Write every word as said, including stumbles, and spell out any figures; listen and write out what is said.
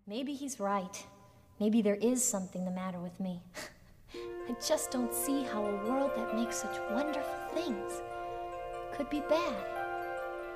Maybe he's right. Maybe there is something the matter with me. I just don't see how a world that makes such wonderful things could be bad.